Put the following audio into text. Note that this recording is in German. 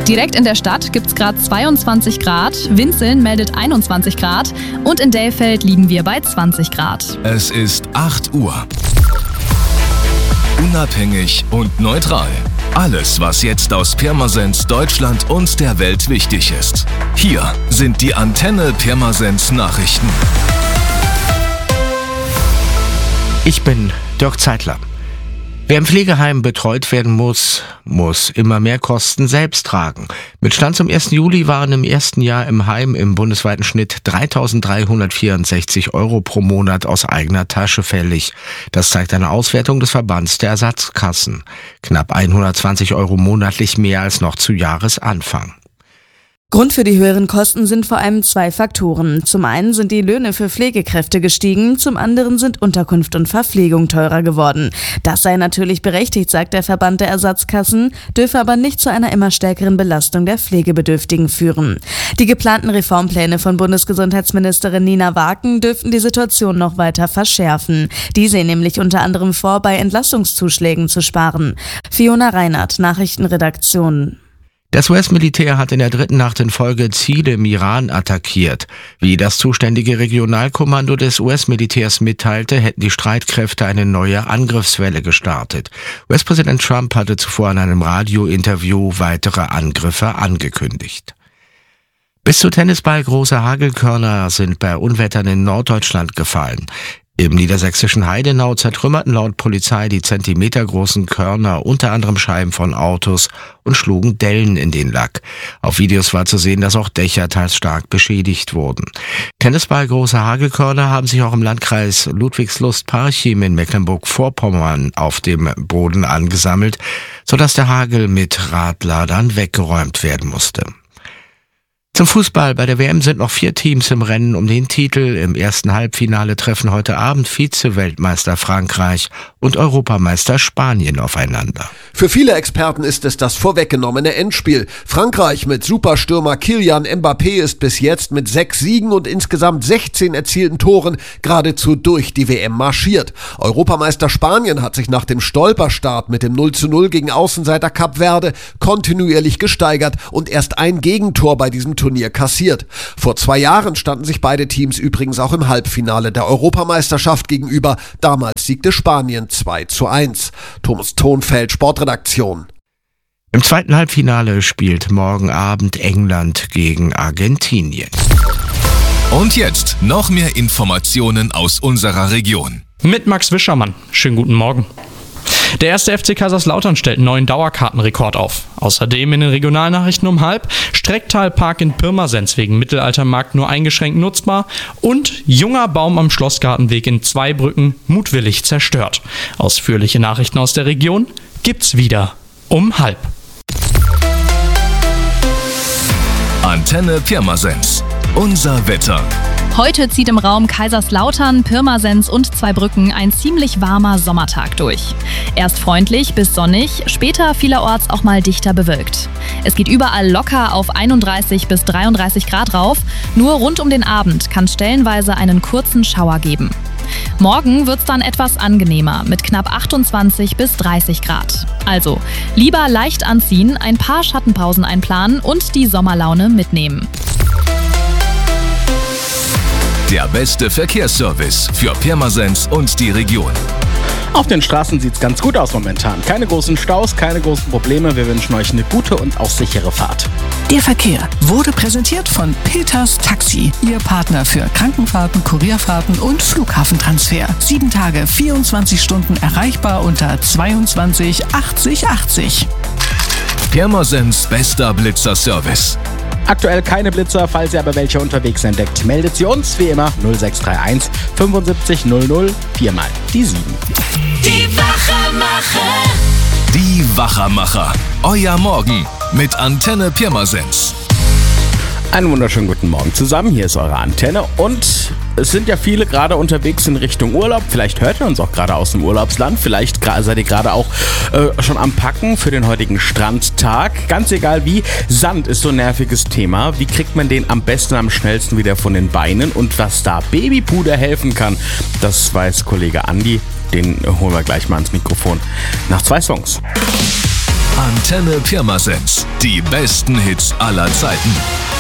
Direkt in der Stadt gibt es gerade 22 Grad, Winzeln meldet 21 Grad und in Delfeld liegen wir bei 20 Grad. Es ist 8 Uhr. Unabhängig und neutral. Alles, was jetzt aus Pirmasens, Deutschland und der Welt wichtig ist. Hier sind die Antenne Pirmasens Nachrichten. Ich bin Dirk Zeitler. Wer im Pflegeheim betreut werden muss immer mehr Kosten selbst tragen. Mit Stand zum 1. Juli waren im ersten Jahr im Heim im bundesweiten Schnitt 3.364 € pro Monat aus eigener Tasche fällig. Das zeigt eine Auswertung des Verbands der Ersatzkassen. Knapp 120 € monatlich mehr als noch zu Jahresanfang. Grund für die höheren Kosten sind vor allem zwei Faktoren. Zum einen sind die Löhne für Pflegekräfte gestiegen, zum anderen sind Unterkunft und Verpflegung teurer geworden. Das sei natürlich berechtigt, sagt der Verband der Ersatzkassen, dürfe aber nicht zu einer immer stärkeren Belastung der Pflegebedürftigen führen. Die geplanten Reformpläne von Bundesgesundheitsministerin Nina Waken dürften die Situation noch weiter verschärfen. Die sehen nämlich unter anderem vor, bei Entlastungszuschlägen zu sparen. Fiona Reinhardt, Nachrichtenredaktion. Das US-Militär hat in der dritten Nacht in Folge Ziele im Iran attackiert. Wie das zuständige Regionalkommando des US-Militärs mitteilte, hätten die Streitkräfte eine neue Angriffswelle gestartet. US-Präsident Trump hatte zuvor in einem Radiointerview weitere Angriffe angekündigt. Bis zu Tennisball große Hagelkörner sind bei Unwettern in Norddeutschland gefallen. Im niedersächsischen Heidenau zertrümmerten laut Polizei die zentimetergroßen Körner unter anderem Scheiben von Autos und schlugen Dellen in den Lack. Auf Videos war zu sehen, dass auch Dächer teils stark beschädigt wurden. Tennisball große Hagelkörner haben sich auch im Landkreis Ludwigslust-Parchim in Mecklenburg-Vorpommern auf dem Boden angesammelt, sodass der Hagel mit Radladern weggeräumt werden musste. Zum Fußball. Bei der WM sind noch 4 Teams im Rennen um den Titel. Im ersten Halbfinale treffen heute Abend Vize-Weltmeister Frankreich und Europameister Spanien aufeinander. Für viele Experten ist es das vorweggenommene Endspiel. Frankreich mit Superstürmer Kylian Mbappé ist bis jetzt mit 6 Siegen und insgesamt 16 erzielten Toren geradezu durch die WM marschiert. Europameister Spanien hat sich nach dem Stolperstart mit dem 0:0 gegen Außenseiter Kap Verde kontinuierlich gesteigert und erst ein Gegentor bei diesem Turnier kassiert. Vor 2 Jahren standen sich beide Teams übrigens auch im Halbfinale der Europameisterschaft gegenüber. Damals siegte Spanien 2:1. Thomas Thonfeld, Sportredaktion. Im zweiten Halbfinale spielt morgen Abend England gegen Argentinien. Und jetzt noch mehr Informationen aus unserer Region. Mit Max Wischermann. Schönen guten Morgen. Der 1. FC Kaiserslautern stellt einen neuen Dauerkartenrekord auf. Außerdem in den Regionalnachrichten um 12:30 Strecktalpark in Pirmasens wegen Mittelaltermarkt nur eingeschränkt nutzbar und junger Baum am Schlossgartenweg in Zweibrücken mutwillig zerstört. Ausführliche Nachrichten aus der Region gibt's wieder um 12:30. Antenne Pirmasens. Unser Wetter. Heute zieht im Raum Kaiserslautern, Pirmasens und Zweibrücken ein ziemlich warmer Sommertag durch. Erst freundlich bis sonnig, später vielerorts auch mal dichter bewölkt. Es geht überall locker auf 31 bis 33 Grad rauf, nur rund um den Abend kann es stellenweise einen kurzen Schauer geben. Morgen wird's dann etwas angenehmer mit knapp 28 bis 30 Grad. Also lieber leicht anziehen, ein paar Schattenpausen einplanen und die Sommerlaune mitnehmen. Der beste Verkehrsservice für Pirmasens und die Region. Auf den Straßen sieht's ganz gut aus momentan. Keine großen Staus, keine großen Probleme. Wir wünschen euch eine gute und auch sichere Fahrt. Der Verkehr wurde präsentiert von Peters Taxi, Ihr Partner für Krankenfahrten, Kurierfahrten und Flughafentransfer. 7 Tage, 24 Stunden erreichbar unter 22 80 80. Pirmasens bester Blitzerservice. Aktuell keine Blitzer, falls ihr aber welche unterwegs entdeckt, meldet sie uns wie immer 0631 75 00 4 mal die 7. Die Wachermacher. Die Wachermacher. Euer Morgen mit Antenne Pirmasens. Einen wunderschönen guten Morgen zusammen. Hier ist eure Antenne und es sind ja viele gerade unterwegs in Richtung Urlaub. Vielleicht hört ihr uns auch gerade aus dem Urlaubsland. Vielleicht seid ihr gerade auch schon am Packen für den heutigen Strandtag. Ganz egal wie, Sand ist so ein nerviges Thema. Wie kriegt man den am besten, am schnellsten wieder von den Beinen? Und was da Babypuder helfen kann, das weiß Kollege Andi. Den holen wir gleich mal ins Mikrofon nach 2 Songs. Antenne Pirmasens. Die besten Hits aller Zeiten.